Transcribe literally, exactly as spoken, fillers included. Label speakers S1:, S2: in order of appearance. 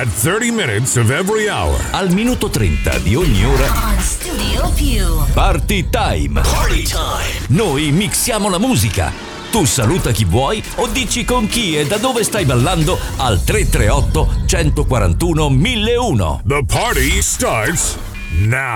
S1: At thirty minutes of every hour.
S2: Al minuto trenta di ogni ora.
S3: On Studio Più.
S2: Party time.
S4: Party time.
S2: Noi mixiamo la musica. Tu saluta chi vuoi o dici con chi e da dove stai ballando al tre tre otto, uno quattro uno, mille uno.
S1: The party starts now.